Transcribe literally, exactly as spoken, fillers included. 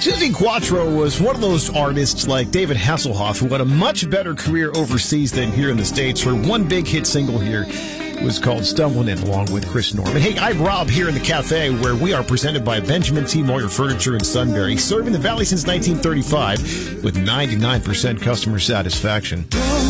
Suzi Quatro was one of those artists like David Hasselhoff who had a much better career overseas than here in the States. Her one big hit single here was called Stumbling In, along with Chris Norman. Hey, I'm Rob here in the cafe where we are presented by Benjamin T. Moyer Furniture in Sunbury, serving the Valley since nineteen thirty-five with ninety-nine percent customer satisfaction.